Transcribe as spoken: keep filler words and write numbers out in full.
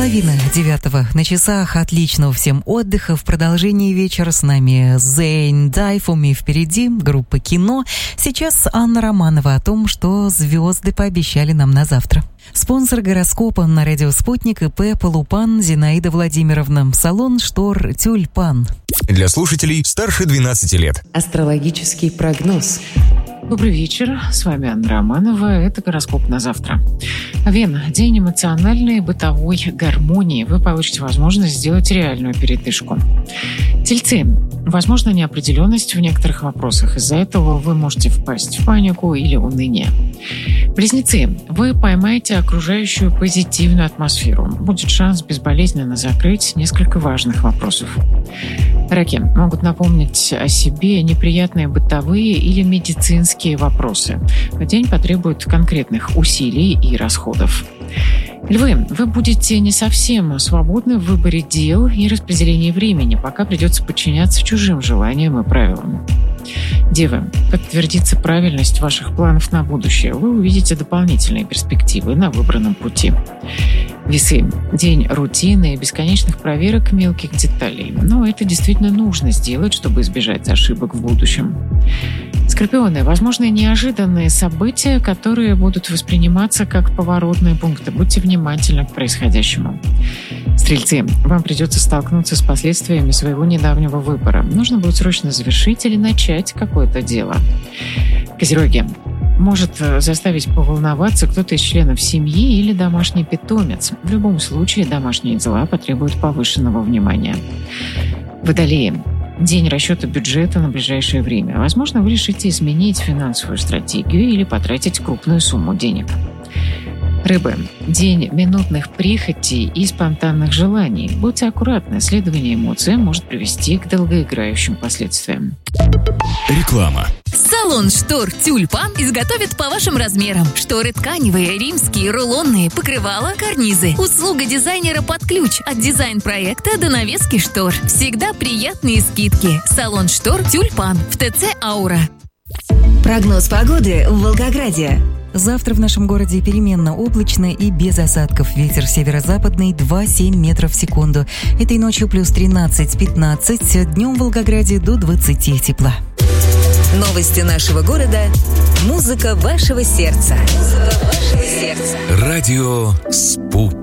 Половина девятого на часах. Отличного всем отдыха. В продолжении вечера с нами Зейн Дайфуми впереди, группа «Кино». Сейчас Анна Романова о том, что звезды пообещали нам на завтра. Спонсор гороскопа на радио «Спутник» ИП «Полупан» Зинаида Владимировна. Салон «Штор Тюльпан». Для слушателей старше двенадцати лет. Астрологический прогноз. Добрый вечер, с вами Анна Романова, это гороскоп на завтра. Овен, день эмоциональной и бытовой гармонии. Вы получите возможность сделать реальную передышку. Тельцы, возможна неопределенность в некоторых вопросах. Из-за этого вы можете впасть в панику или уныние. Близнецы, вы поймаете окружающую позитивную атмосферу. Будет шанс безболезненно закрыть несколько важных вопросов. Раки, могут напомнить о себе неприятные бытовые или медицинские вопросы. День потребует конкретных усилий и расходов. Львы, вы будете не совсем свободны в выборе дел и распределении времени, пока придется подчиняться чужим желаниям и правилам. Девы, подтвердится правильность ваших планов на будущее. Вы увидите дополнительные перспективы на выбранном пути. Весы, день рутины и бесконечных проверок мелких деталей. Но это действительно нужно сделать, чтобы избежать ошибок в будущем. Скорпионы, возможны неожиданные события, которые будут восприниматься как поворотные пункты. Будьте внимательны к происходящему. Стрельцы, вам придется столкнуться с последствиями своего недавнего выбора. Нужно будет срочно завершить или начать какое-то дело. Козероги, может заставить поволноваться кто-то из членов семьи или домашний питомец. В любом случае, домашние дела потребуют повышенного внимания. Водолеи, день расчета бюджета на ближайшее время. Возможно, вы решите изменить финансовую стратегию или потратить крупную сумму денег. Рыбы, день минутных прихотей и спонтанных желаний. Будьте аккуратны, следование эмоциям может привести к долгоиграющим последствиям. Реклама. Салон «Штор Тюльпан» изготовит по вашим размерам. Шторы тканевые, римские, рулонные, покрывала, карнизы. Услуга дизайнера под ключ. От дизайн-проекта до навески штор. Всегда приятные скидки. Салон «Штор Тюльпан» в ТЦ «Аура». Прогноз погоды в Волгограде. Завтра в нашем городе переменно облачно и без осадков. Ветер северо-западный два-семь метров в секунду. Этой ночью плюс тринадцать-пятнадцать. Днем в Волгограде до двадцати тепла. Новости нашего города. Музыка вашего сердца. Музыка вашего сердца. Радио «Спутник».